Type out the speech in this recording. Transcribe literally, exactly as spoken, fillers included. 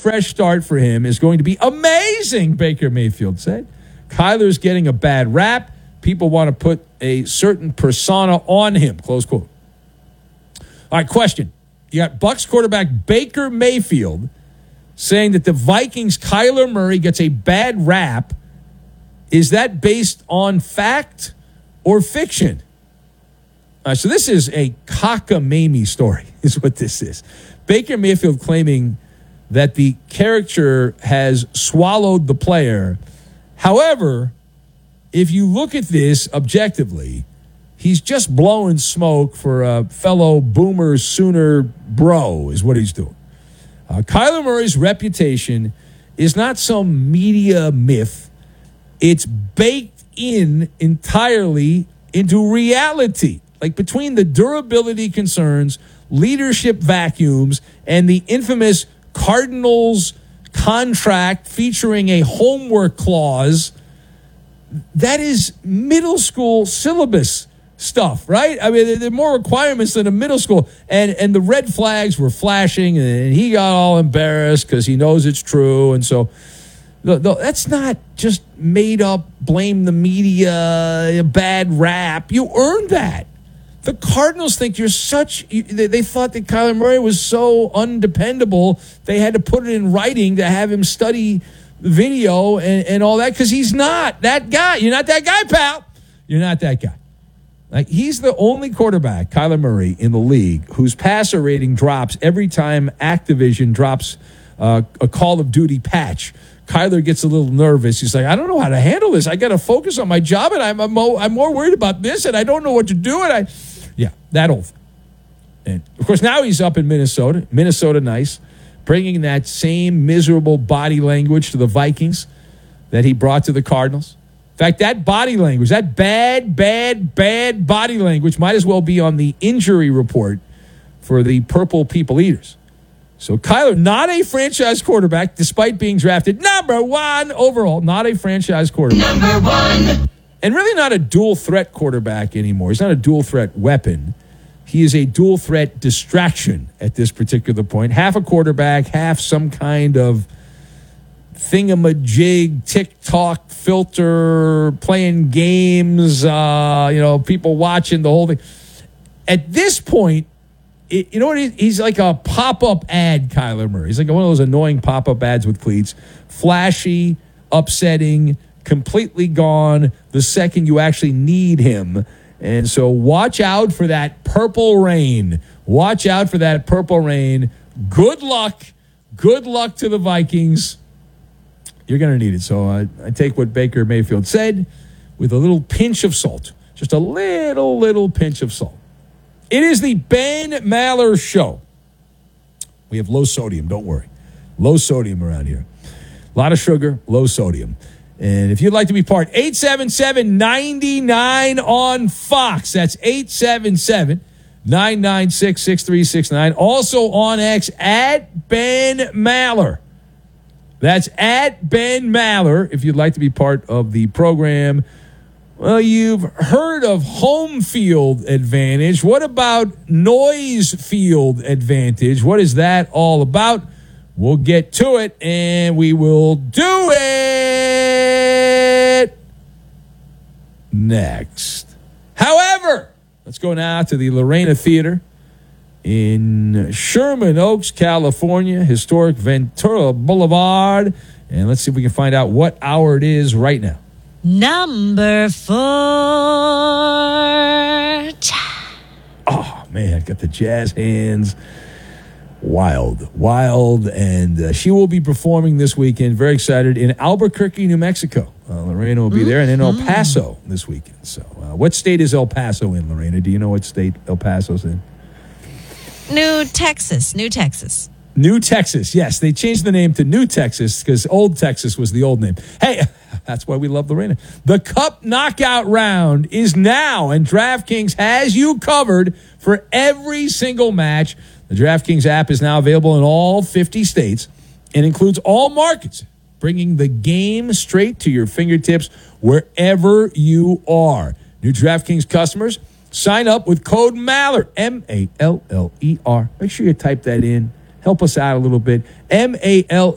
fresh start for him is going to be amazing, Baker Mayfield said. Kyler's getting a bad rap. People want to put a certain persona on him, close quote. All right, question. You got Bucs quarterback Baker Mayfield saying that the Vikings' Kyler Murray gets a bad rap. Is that based on fact or fiction? All right, so this is a cockamamie story, is what this is. Baker Mayfield claiming that the character has swallowed the player. However, if you look at this objectively, he's just blowing smoke for a fellow boomer sooner bro is what he's doing. Uh, Kyler Murray's reputation is not some media myth. It's baked in entirely into reality. Like between the durability concerns, leadership vacuums, and the infamous Cardinals contract featuring a homework clause, that is middle school syllabus stuff, right? I mean, there are more requirements than a middle school. And and the red flags were flashing, and he got all embarrassed because he knows it's true. And so the, the, that's not just made up, blame the media, a bad rap. You earned that. The Cardinals think you're such, they, they thought that Kyler Murray was so undependable, they had to put it in writing to have him study video and, and all that, because he's not that guy. You're not that guy, pal. You're not that guy. Like, he's the only quarterback, Kyler Murray, in the league whose passer rating drops every time Activision drops uh, a Call of Duty patch. Kyler gets a little nervous. He's like, I don't know how to handle this. I got to focus on my job, and I'm, I'm, mo- I'm more worried about this, and I don't know what to do. And I, yeah, that old. And, of course, now he's up in Minnesota. Minnesota nice. Bringing that same miserable body language to the Vikings that he brought to the Cardinals. In fact, that body language, that bad, bad, bad body language might as well be on the injury report for the Purple People Eaters. So Kyler, not a franchise quarterback, despite being drafted number one overall, not a franchise quarterback. Number one. And really not a dual threat quarterback anymore. He's not a dual threat weapon. He is a dual threat distraction at this particular point. Half a quarterback, half some kind of thingamajig, TikTok filter, playing games, uh, you know, people watching the whole thing. At this point, it, you know what? He, he's like a pop-up ad, Kyler Murray. He's like one of those annoying pop-up ads with cleats. Flashy, upsetting, completely gone the second you actually need him. And so watch out for that purple rain. Watch out for that purple rain. Good luck. Good luck to the Vikings. You're going to need it. So uh, I take what Baker Mayfield said with a little pinch of salt. Just a little, little pinch of salt. It is the Ben Maller Show. We have low sodium, don't worry. Low sodium around here. A lot of sugar, low sodium. And if you'd like to be part, eight seven seven, nine nine on Fox. That's eight seven seven, nine nine six, six three six nine. Also on X, at Ben Maller. That's at Ben Maller, if you'd like to be part of the program. Well, you've heard of home field advantage. What about noise field advantage? What is that all about? We'll get to it, and we will do it next. However, let's go now to the Lorena Theater in Sherman Oaks, California, historic Ventura Boulevard. And let's see if we can find out what hour it is right now. Number four. Oh, man, got the jazz hands. Wild, wild. And uh, she will be performing this weekend, very excited, in Albuquerque, New Mexico. Uh, Lorena will be mm-hmm. there, and in El Paso this weekend. So uh, what state is El Paso in, Lorena? Do you know what state El Paso's in? New Texas, New Texas. New Texas, yes. They changed the name to New Texas because Old Texas was the old name. Hey, that's why we love Lorena. The Cup Knockout Round is now, and DraftKings has you covered for every single match. The DraftKings app is now available in all fifty states and includes all markets, bringing the game straight to your fingertips wherever you are. New DraftKings customers, sign up with code Maller, M A L L E R. Make sure you type that in. Help us out a little bit. M A L